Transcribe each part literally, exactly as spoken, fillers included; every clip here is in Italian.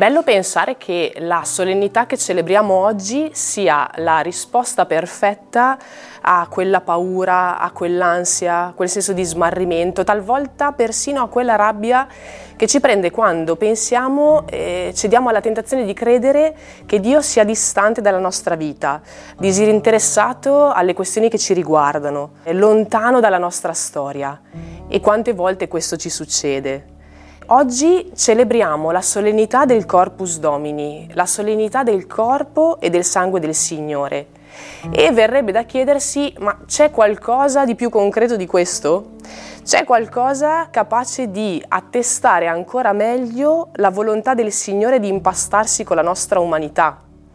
bello pensare che la solennità che celebriamo oggi sia la risposta perfetta a quella paura, a quell'ansia, a quel senso di smarrimento, talvolta persino a quella rabbia che ci prende quando pensiamo e cediamo alla tentazione di credere che Dio sia distante dalla nostra vita, disinteressato alle questioni che ci riguardano, lontano dalla nostra storia. E quante volte questo ci succede? Oggi celebriamo la solennità del Corpus Domini, la solennità del corpo e del sangue del Signore. E verrebbe da chiedersi, ma c'è qualcosa di più concreto di questo? C'è qualcosa capace di attestare ancora meglio la volontà del Signore di impastarsi con la nostra umanità?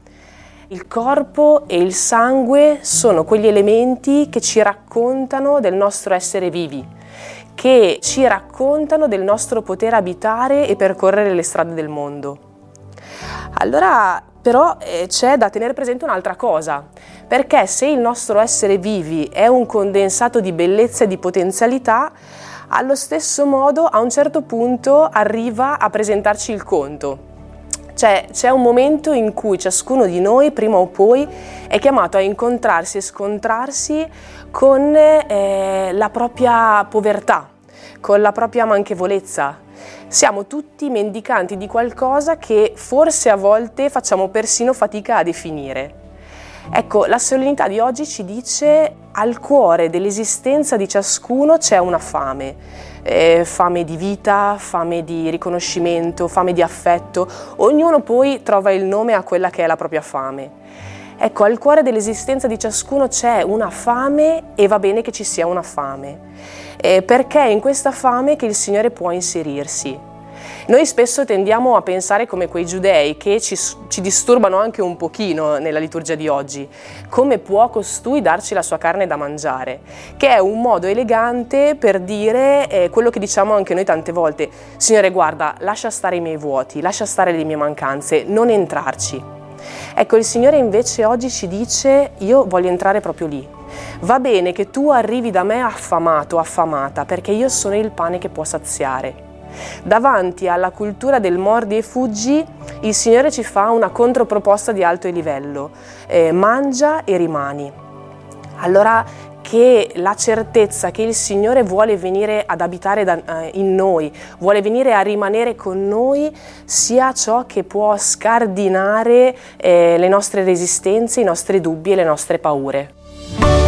Il corpo e il sangue sono quegli elementi che ci raccontano del nostro essere vivi, che ci raccontano del nostro poter abitare e percorrere le strade del mondo. Allora, però, eh, c'è da tenere presente un'altra cosa, perché se il nostro essere vivi è un condensato di bellezza e di potenzialità, allo stesso modo, a un certo punto, arriva a presentarci il conto. Cioè, c'è un momento in cui ciascuno di noi, prima o poi, è chiamato a incontrarsi e scontrarsi con eh, la propria povertà, con la propria manchevolezza. Siamo tutti mendicanti di qualcosa che forse a volte facciamo persino fatica a definire. Ecco, la solennità di oggi ci dice: al cuore dell'esistenza di ciascuno c'è una fame, eh, fame di vita, fame di riconoscimento, fame di affetto. Ognuno poi trova il nome a quella che è la propria fame. Ecco, al cuore dell'esistenza di ciascuno c'è una fame e va bene che ci sia una fame, eh, perché è in questa fame che il Signore può inserirsi. Noi spesso tendiamo a pensare come quei giudei che ci, ci disturbano anche un pochino nella liturgia di oggi. Come può costui darci la sua carne da mangiare? Che è un modo elegante per dire eh, quello che diciamo anche noi tante volte: Signore, guarda, lascia stare i miei vuoti, lascia stare le mie mancanze, non entrarci. Ecco, il Signore invece oggi ci dice: io voglio entrare proprio lì. Va bene che tu arrivi da me affamato, affamata, perché io sono il pane che può saziare. Davanti alla cultura del mordi e fuggi, il Signore ci fa una controproposta di alto livello: eh, mangia e rimani. Allora, che la certezza che il Signore vuole venire ad abitare da, eh, in noi, vuole venire a rimanere con noi, sia ciò che può scardinare eh, le nostre resistenze, i nostri dubbi e le nostre paure.